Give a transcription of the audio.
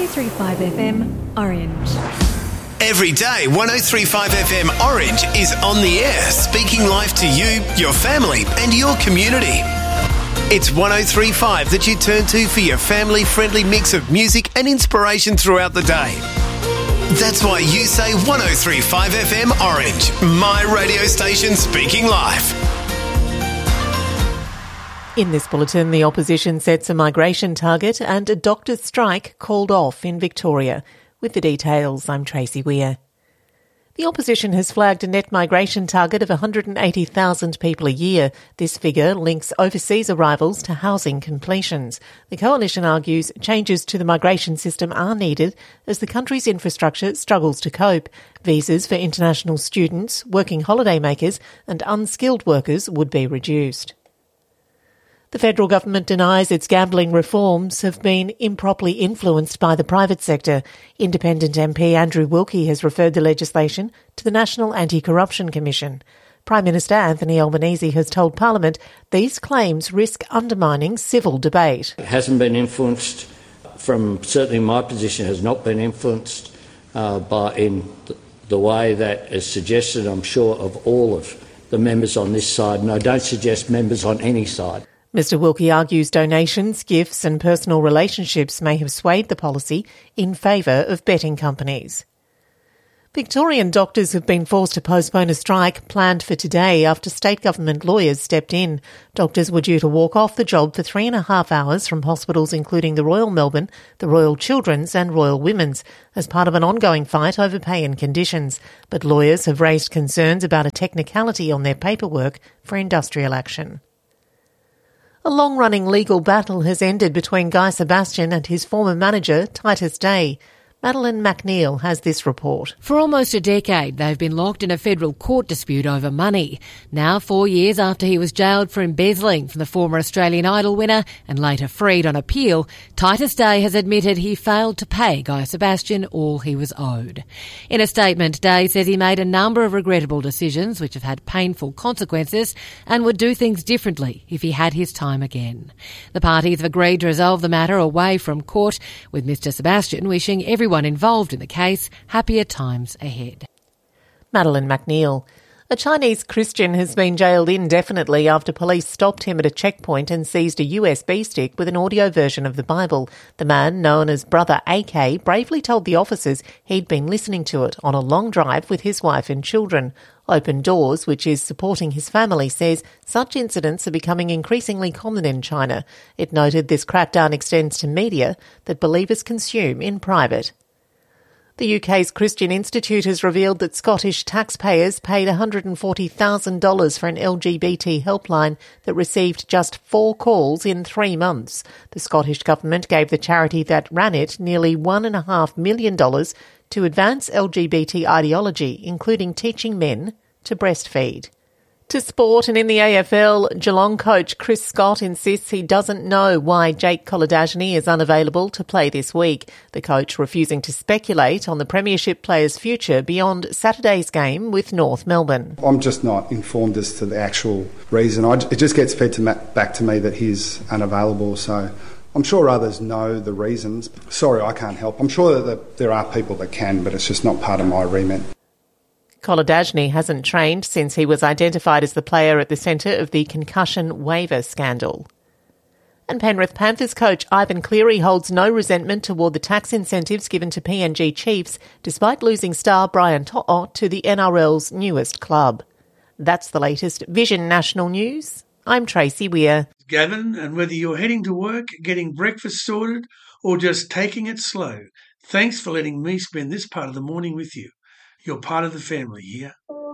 1035 FM Orange. Every day, 1035 FM Orange is on the air, speaking life to you, your family and your community. It's 1035 that you turn to for your family-friendly mix of music and inspiration throughout the day. That's why you say 1035 FM Orange, my radio station speaking life. In this bulletin, the opposition sets a migration target and a doctor's strike called off in Victoria. With the details, I'm Tracy Weir. The opposition has flagged a net migration target of 180,000 people a year. This figure links overseas arrivals to housing completions. The coalition argues changes to the migration system are needed as the country's infrastructure struggles to cope. Visas for international students, working holidaymakers and unskilled workers would be reduced. The federal government denies its gambling reforms have been improperly influenced by the private sector. Independent MP Andrew Wilkie has referred the legislation to the National Anti-Corruption Commission. Prime Minister Anthony Albanese has told Parliament these claims risk undermining civil debate. It hasn't been influenced certainly my position has not been influenced in the way that is suggested, I'm sure, of all of the members on this side, and I don't suggest members on any side. Mr Wilkie argues donations, gifts and personal relationships may have swayed the policy in favour of betting companies. Victorian doctors have been forced to postpone a strike planned for today after state government lawyers stepped in. Doctors were due to walk off the job for 3.5 hours from hospitals including the Royal Melbourne, the Royal Children's and Royal Women's as part of an ongoing fight over pay and conditions. But lawyers have raised concerns about a technicality on their paperwork for industrial action. A long-running legal battle has ended between Guy Sebastian and his former manager, Titus Day. Madeleine McNeil has this report. For almost a decade, they've been locked in a federal court dispute over money. Now, 4 years after he was jailed for embezzling from the former Australian Idol winner and later freed on appeal, Titus Day has admitted he failed to pay Guy Sebastian all he was owed. In a statement, Day says he made a number of regrettable decisions which have had painful consequences and would do things differently if he had his time again. The parties have agreed to resolve the matter away from court, with Mr Sebastian wishing everyone involved in the case happier times ahead. Madeleine McNeil. A Chinese Christian has been jailed indefinitely after police stopped him at a checkpoint and seized a USB stick with an audio version of the Bible. The man, known as Brother AK, bravely told the officers he'd been listening to it on a long drive with his wife and children. Open Doors, which is supporting his family, says such incidents are becoming increasingly common in China. It noted this crackdown extends to media that believers consume in private. The UK's Christian Institute has revealed that Scottish taxpayers paid $140,000 for an LGBT helpline that received just 4 calls in 3 months. The Scottish Government gave the charity that ran it nearly $1.5 million to advance LGBT ideology, including teaching men to breastfeed. To sport, and in the AFL, Geelong coach Chris Scott insists he doesn't know why Jake Kolodjasny is unavailable to play this week. The coach refusing to speculate on the Premiership player's future beyond Saturday's game with North Melbourne. I'm just not informed as to the actual reason. It just gets fed back to me that he's unavailable, so I'm sure others know the reasons. Sorry, I can't help. I'm sure that there are people that can, but it's just not part of my remit. Kolodjasny hasn't trained since he was identified as the player at the centre of the concussion waiver scandal. And Penrith Panthers coach Ivan Cleary holds no resentment toward the tax incentives given to PNG Chiefs, despite losing star Brian To'o to the NRL's newest club. That's the latest Vision National News. I'm Tracy Weir. Gavin, and whether you're heading to work, getting breakfast sorted, or just taking it slow, thanks for letting me spend this part of the morning with you. You're part of the family here.